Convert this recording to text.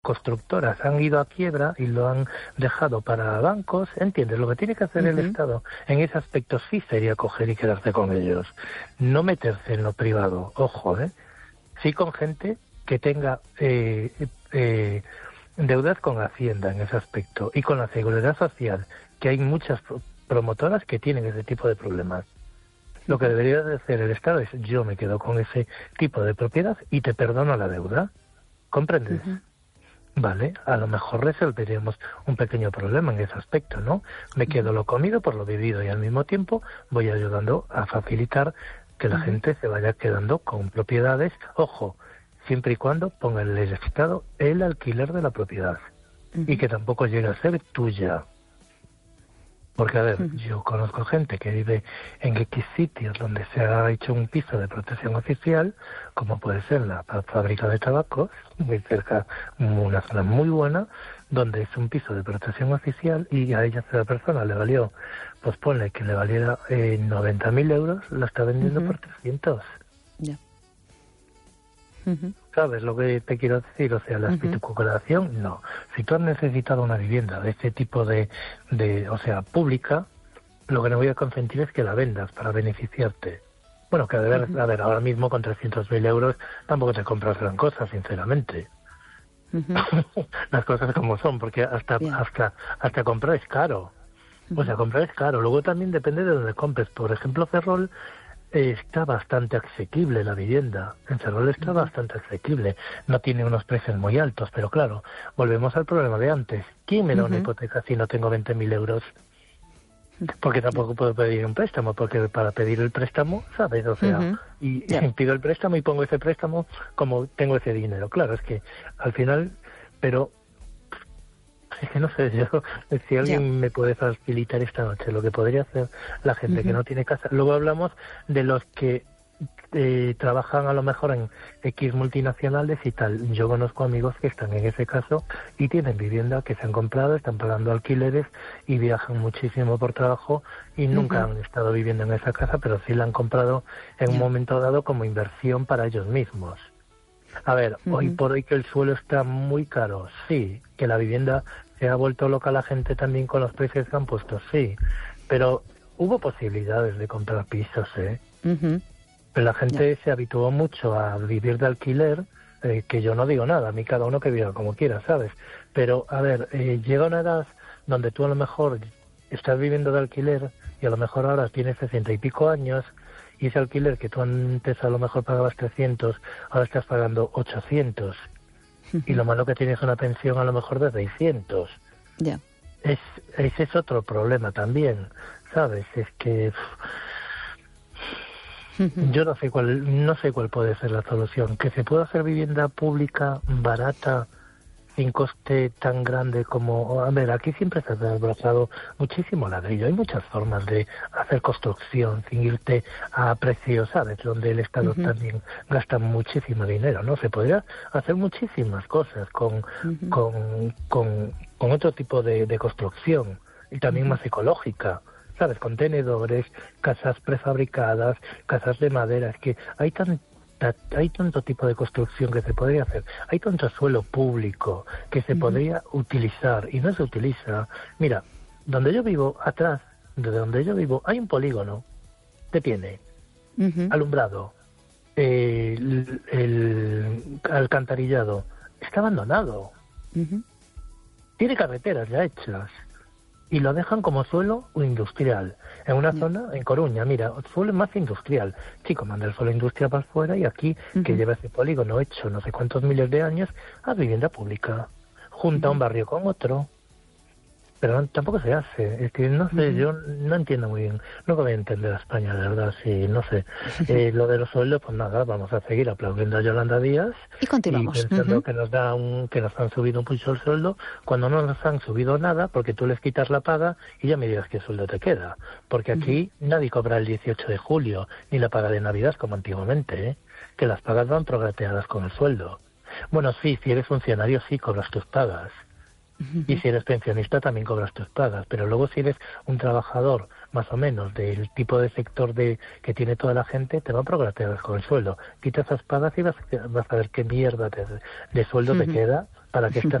constructoras han ido a quiebra y lo han dejado para bancos, ¿entiendes? Lo que tiene que hacer el Estado en ese aspecto sí sería coger y quedarse con ellos, no meterse en lo privado, ojo, sí con gente que tenga deudas con Hacienda en ese aspecto y con la Seguridad Social, que hay muchas promotoras que tienen ese tipo de problemas. Lo que debería de hacer el Estado es: yo me quedo con ese tipo de propiedad y te perdono la deuda, ¿comprendes? Vale, a lo mejor resolveríamos un pequeño problema en ese aspecto, ¿no? Me quedo lo comido por lo vivido y al mismo tiempo voy ayudando a facilitar que la gente se vaya quedando con propiedades, ojo, siempre y cuando ponga el Estado el alquiler de la propiedad y que tampoco llegue a ser tuya. Porque, a ver, yo conozco gente que vive en X sitios donde se ha hecho un piso de protección oficial, como puede ser la fábrica de tabacos, muy cerca, una zona muy buena, donde es un piso de protección oficial y a esa persona le valió, pues ponle que le valiera 90.000 euros, la está vendiendo por 300. Ya. ¿Sabes lo que te quiero decir? O sea, la especulación, no. Si tú has necesitado una vivienda de este tipo o sea, pública, lo que no voy a consentir es que la vendas para beneficiarte. Bueno, que a ver, ahora mismo con 300.000 euros tampoco te compras gran cosa, sinceramente. Las cosas como son, porque hasta comprar es caro. O sea, comprar es caro. Luego también depende de dónde compres. Por ejemplo, Ferrol está bastante asequible la vivienda. En Ferrol está bastante asequible. No tiene unos precios muy altos, pero claro, volvemos al problema de antes. ¿Quién me da una hipoteca si no tengo 20.000 euros? Porque tampoco puedo pedir un préstamo, porque para pedir el préstamo, ¿sabes? O sea, y pido el préstamo y pongo ese préstamo como tengo ese dinero. Claro, es que al final, pero es que no sé, yo, si alguien me puede facilitar esta noche lo que podría hacer la gente que no tiene casa. Luego hablamos de los que trabajan a lo mejor en X multinacionales y tal. Yo conozco amigos que están en ese caso y tienen vivienda que se han comprado, están pagando alquileres y viajan muchísimo por trabajo y nunca han estado viviendo en esa casa, pero sí la han comprado en un momento dado como inversión para ellos mismos. A ver, hoy por hoy que el suelo está muy caro, sí. Que la vivienda se ha vuelto loca la gente también con los precios que han puesto, sí. Pero hubo posibilidades de comprar pisos, Pero la gente se habituó mucho a vivir de alquiler, que yo no digo nada, a mí cada uno que viva como quiera, ¿sabes? Pero, a ver, llega una edad donde tú a lo mejor estás viviendo de alquiler y a lo mejor ahora tienes 60 y pico años y ese alquiler que tú antes a lo mejor pagabas 300, ahora estás pagando 800. Y lo malo que tienes una pensión a lo mejor de 600. Ya. Ese es otro problema también, ¿sabes? Es que yo no sé cuál puede ser la solución. Que se pueda hacer vivienda pública barata, sin coste tan grande como... A ver, aquí siempre se ha desbrozado muchísimo ladrillo. Hay muchas formas de hacer construcción sin irte a precios, ¿sabes? Donde el Estado también gasta muchísimo dinero, ¿no? Se podría hacer muchísimas cosas con otro tipo de construcción y también más ecológica, ¿sabes? Contenedores, casas prefabricadas, casas de madera. Es que hay tanto tipo de construcción que se podría hacer, hay tanto suelo público que se podría utilizar y no se utiliza. Mira, donde yo vivo, atrás de donde yo vivo, hay un polígono que tiene alumbrado, el alcantarillado, está abandonado, tiene carreteras ya hechas y lo dejan como suelo industrial. En una zona, en Coruña, mira, suelo más industrial. Chico, manda el suelo industrial para afuera y aquí, que lleva ese polígono hecho no sé cuántos miles de años, a vivienda pública. Junta un barrio con otro. Pero tampoco se hace. Es que no sé, yo no entiendo muy bien. No voy a entender a España, de verdad, sí, no sé. Lo de los sueldos, pues nada, vamos a seguir aplaudiendo a Yolanda Díaz. Y continuamos. Y pensando que nos han subido un pulso el sueldo, cuando no nos han subido nada, porque tú les quitas la paga y ya me digas qué sueldo te queda. Porque aquí nadie cobra el 18 de julio, ni la paga de Navidad como antiguamente, que las pagas van prorrateadas con el sueldo. Bueno, sí, si eres funcionario, sí cobras tus pagas. Y si eres pensionista también cobras tus pagas, pero luego si eres un trabajador más o menos del tipo de sector que tiene toda la gente, te van a progresar con el sueldo. Quita esas pagas y vas a ver qué mierda de sueldo te queda para que estas